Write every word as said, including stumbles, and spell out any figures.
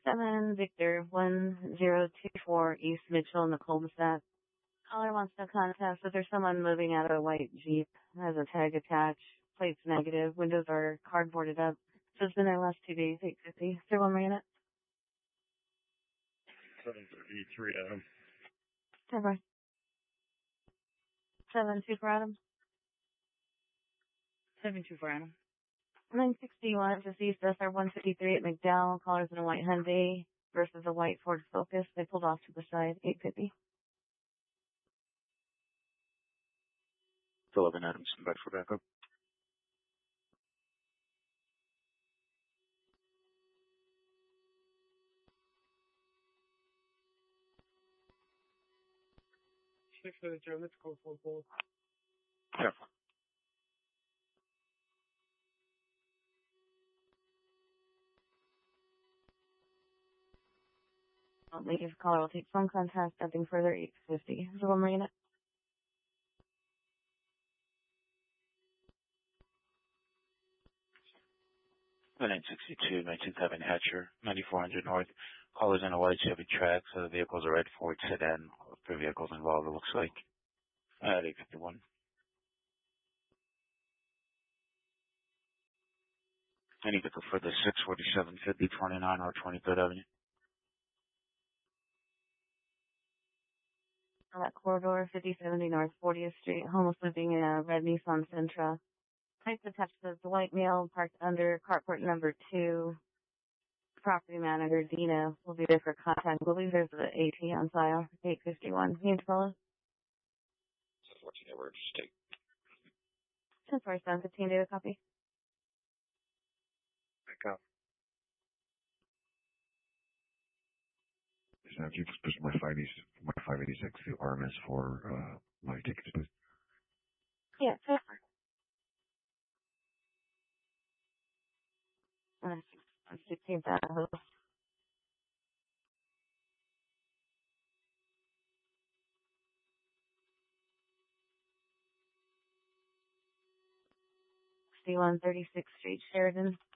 seven Victor one zero two four East Mitchell in the cul-de-sac. Caller wants to contact, but there's someone moving out of a white Jeep. Has a tag attached. Plates negative. Windows are cardboarded up. So it's been there last two days. eight fifty. Is there one more unit? seven thirty-three Adam. ten four. seven two for Adam. seven two four Adam. nine sixty-one deceased S R one fifty-three at McDowell. Callers in a white Hyundai versus a white Ford Focus. They pulled off to the side. eight fifty. eleven Adams, back for backup. Six for the Joe, let's go for both. Yeah. Lady of caller will take phone contact. Nothing further. eight fifty. Is there one more unit? nine sixty-two, nineteen seven Hatcher, ninety-four hundred North. Callers in a white Chevy Trax. So the vehicle's a red Ford sedan. Three vehicles involved, it looks like. At eight fifty-one. Any vehicle for the six forty-seven fifty twenty-nine or twenty-third Avenue. On that corridor, fifty seventy North fortieth Street. Homeless living in a red Nissan Sentra. Type attached says the white male parked under carport number two. Property manager Dina will be there for contact. I believe there's an A T on file. eight fifty-one. Need to follow? fourteen Edwards, take. ten forty-seven fifteen data copy. Back up. Now, if you just push my five eighty-six to R M S for uh, my tickets, please. Yeah, sure. Uh, sixteen thousand. sixty-one thirty-sixth Street, Sheridan.